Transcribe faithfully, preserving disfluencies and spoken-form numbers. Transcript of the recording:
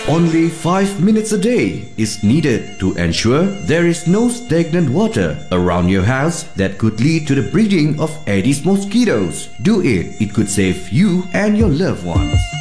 Only five minutes a day is needed to ensure there is no stagnant water around your house that could lead to the breeding of Aedes mosquitoes. Do it, it could save you and your loved ones.